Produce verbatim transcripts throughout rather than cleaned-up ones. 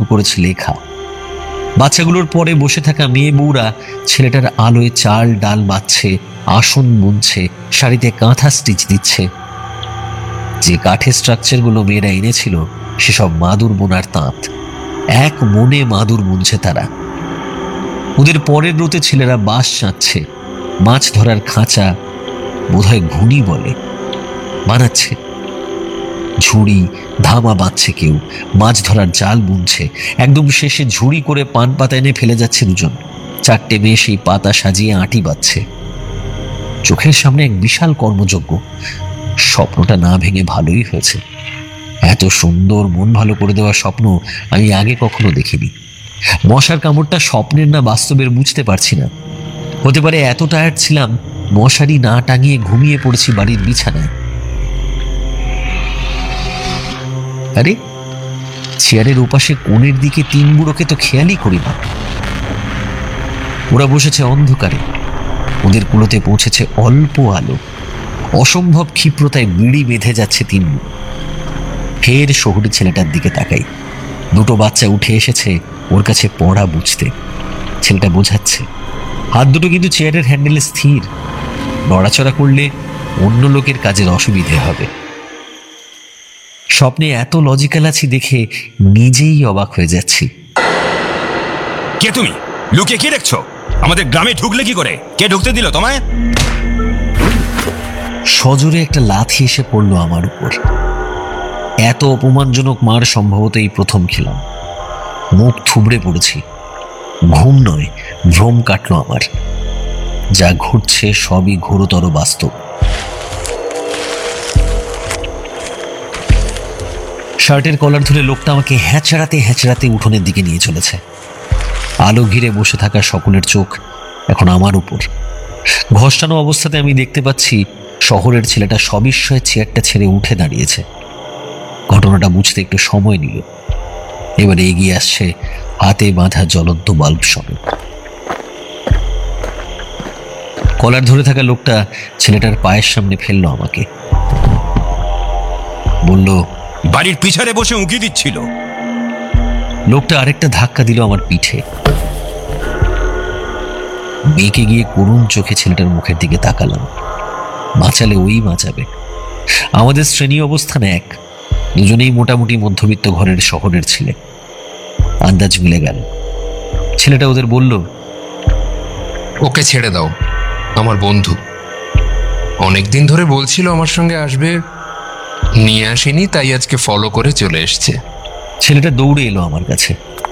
করেছে লেখা। বাচ্চাগুলোর পরে বসে থাকা মেয়ে বউরা ছেলেটার আলোয় চাল ডাল বাচ্ছে, আসন বুনছে, শাড়িতে কাঁথা স্টিচ দিচ্ছে। যে কাঠের স্ট্রাকচারগুলো মেয়েরা এনেছিল সেসব মাদুর বোনার তাঁত। এক মনে মাদুর বুনছে তারা। ওদের পরের রোতে ছেলেরা বাঁশ চাঁচ্ছে, মাছ ধরার খাঁচা, বোধহয় ঘুনি বলে, বানাচ্ছে। ঝুড়ি ধামা বাঁধছে কেউ, মাছ ধরার জাল বুনছে। একদম শেষে ঝুড়ি করে পান পাতা এনে ফেলে যাচ্ছে দুজন। চারটে মেয়ে সেই পাতা সাজিয়ে আঁটি বাঁধছে। চোখের সামনে এক বিশাল কর্মযজ্ঞ। স্বপ্নটা না ভেঙে ভালোই হয়েছে। এত সুন্দর মন ভালো করে দেওয়া স্বপ্ন আমি আগে কখনো দেখিনি। মশার কামড়টা স্বপ্নের না বাস্তবের বুঝতে পারছি না। হতে পারে এত টায়ার্ড ছিলাম, মশারি না টাঙিয়ে ঘুমিয়ে পড়েছি বাড়ির বিছানায়। আরে, চেয়ারের ওপাশে কোণের দিকে তিন বুড়োকে তো খেয়ালই করি না। ওরা বসেছে অন্ধকারে, ওদের কুলোতে পৌঁছেছে অল্প আলো। অসম্ভব ক্ষিপ্রতায় বিড়ি বেঁধে যাচ্ছে তিন বুড়ো। ফের শহুরে ছেলেটার দিকে তাকাই। দুটো বাচ্চা উঠে এসেছে ওর কাছে পড়া বুঝতে। ছেলেটা বোঝাচ্ছে। হাত দুটো কিন্তু চেয়ারের হ্যান্ডেলে স্থির। নড়াচড়া করলে অন্য লোকের কাজের অসুবিধে হবে। স্বপ্নে এত লজিক্যাল আছি দেখে নিজেই অবাক হয়ে যাচ্ছি। কে তুমি? লুকিয়ে কি দেখছো? আমাদের গ্রামে ঢুকলে কি করে? কে ঢুকতে দিল তোমায়? সজোরে একটা লাথি এসে পড়লো আমার উপর। এত অপমানজনক মার সম্ভবত এই প্রথম খেলাম। মুখ থুবড়ে পড়েছি। ঘুম নয়, ভ্রম কাটলো আমার। যা ঘটছে সবই ঘোরতর বাস্তব। শার্টের কলার ধরে লোকটা আমাকে হ্যাঁচড়াতে হ্যাঁচড়াতে উঠোনের দিকে নিয়ে চলেছে। আলো ঘিরে বসে থাকা সকলের চোখ এখন আমার উপর। ঘষ্টানো অবস্থাতে আমি দেখতে পাচ্ছি শহরের ছেলেটা সবিস্ময়ে চেয়ারটা ছেড়ে উঠে দাঁড়িয়েছে। ঘটনাটা বুঝতে একটু সময় নিল। এবারে এগিয়ে আসছে হাতে বাঁধা জ্বলন্ত বাল্ব সহ। কলার ধরে থাকা লোকটা ছেলেটার পায়ের সামনে ফেললো আমাকে। বলল, বাড়ির পিছনে বসে উঁকি দিচ্ছিল। লোকটা আরেকটা ধাক্কা দিল আমার পিঠে। মেয়েকে গিয়ে করুণ চোখে ছেলেটার মুখের দিকে তাকালাম। বাঁচালে ওই বাঁচাবে। আমাদের শ্রেণী অবস্থান এক। দুজনেই মোটামুটি মধ্যবিত্ত ঘরের শহরের ছেলে। আন্দাজ মিলে গেল। ছেলেটা ওদের বলল, ওকে ছেড়ে দাও, আমার বন্ধু। অনেকদিন ধরে বলছিল আমার সঙ্গে আসবে, নিয়ে আসেনি, তাই আজকে ফলো করে চলে এসছে। ছেলেটা দৌড়ে এলো আমার কাছে।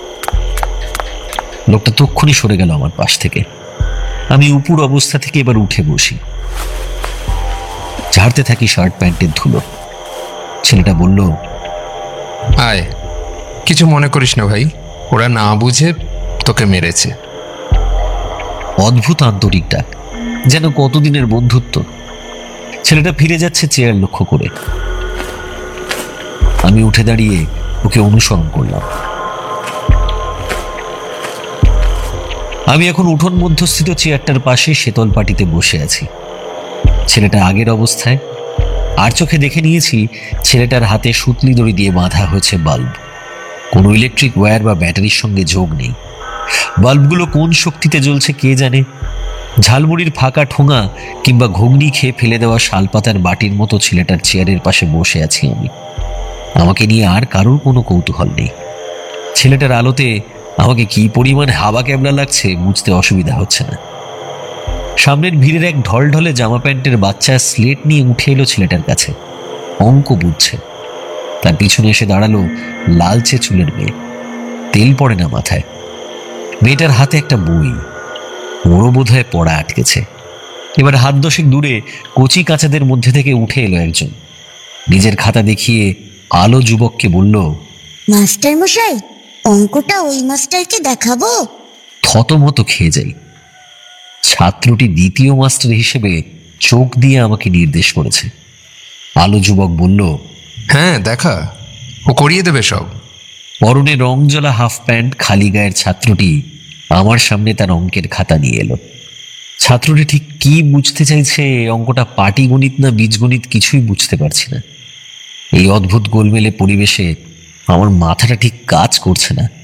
লোকটা তক্ষুনি সরে গেল আমার পাশ থেকে। আমি উপর অবস্থা থেকে এবার উঠে বসি। ঝাড়তে থাকি শার্ট প্যান্টের ধুলো। ছেলেটা বলল, আয়, কিছু মনে করিস না ভাই, ওরা না বুঝে তোকে মেরেছে। অদ্ভুত আন্তরিক ডাক, যেন কতদিনের বন্ধুত্ব। ছেলেটা ফিরে যাচ্ছে চেয়ার লক্ষ্য করে। আমি উঠে দাঁড়িয়ে ওকে অনুসরণ করলাম। আমি এখন উঠোন মধ্যস্থিত চেয়ারটার পাশে শীতল পাটিতে বসে আছি। ছেলেটা আগের অবস্থায়। আর চোখে দেখে নিয়েছি ছেলেটার হাতে সুতলি দড়ি দিয়ে বাঁধা হয়েছে বাল্ব। কোনো ইলেকট্রিক ওয়্যার বা ব্যাটারির সঙ্গে যোগ নেই। বাল্বগুলো কোন শক্তিতে জ্বলছে কে জানে। ঝালমুড়ির ফাঁকা ঠোঙা কিংবা ঘুগনি খেয়ে ফেলে দেওয়া শালপাতার বাটির মতো ছেলেটার চেয়ারের পাশে বসে আছি আমি। আমাকে নিয়ে আর কারোর কোনো কৌতূহল নেই। ছেলেটার আলোতে আমাকে কি পরিমাণ হাওয়া ক্যাবলা লাগছে বুঝতে অসুবিধা হচ্ছে না। সামনের ভিড়ের এক ঢলঢলে জামা প্যান্টের বাচ্চা স্লেট নিয়ে উঠে এলো ছেলেটার কাছে। অঙ্ক বুঝছে। তার পিছনে এসে দাঁড়ালো লালচে চুলের মেয়ে। তেল পড়ে না মাথায়। মেয়েটার হাতে একটা বই। ওরও বোধহয় পড়া আটকেছে। এবার হাত দশেক দূরে কচি কাঁচাদের মধ্যে থেকে উঠে এলো একজন। নিজের খাতা দেখিয়ে আলো যুবককে বলল, মাস্টার মশাই, অঙ্কটা ওই মাস্টারকে দেখাবো? থতমত খেয়ে যাই। ছাত্রটি দ্বিতীয় মাস্টার হিসেবে চোখ দিয়ে আমাকে নির্দেশ করেছে। আলো যুবক বলল, হ্যাঁ দেখা, ও করিয়ে দেবে সব। পরনে রং জ্বলা হাফ প্যান্ট খালি গায়ের ছাত্রটি আমার সামনে তার অঙ্কের খাতা নিয়ে এলো। ছাত্রটি ঠিক কি বুঝতে চাইছে, অঙ্কটা পাটিগণিত না বীজগণিত কিছুই বুঝতে পারছি না। এই অদ্ভুত গোলমেলে পরিবেশে আমার মাথাটা ঠিক কাজ করছে না।